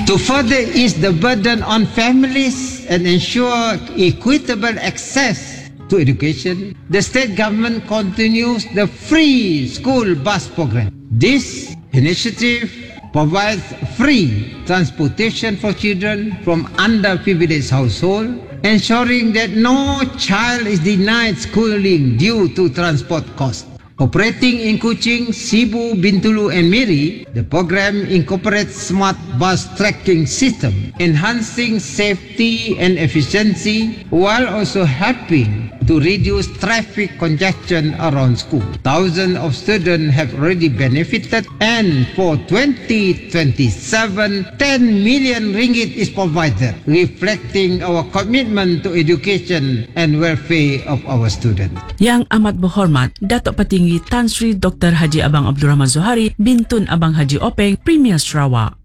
To further ease the burden on families and ensure equitable access to education, the state government continues the free school bus program. This initiative provides free transportation for children from underprivileged households, ensuring that no child is denied schooling due to transport costs. Operating in Kuching, Cebu, Bintulu, and Miri, the program incorporates smart bus tracking system, enhancing safety and efficiency while also helping to reduce traffic congestion around school. Thousands of students have already benefited, and for 2027, 10 million ringgit is provided, reflecting our commitment to education and welfare of our students. Yang amat berhormat, Datuk Petinggi Tan Sri Dr. Haji Abang Abdul Rahman Zohari, Bintun Abang Haji Openg, Premier Sarawak.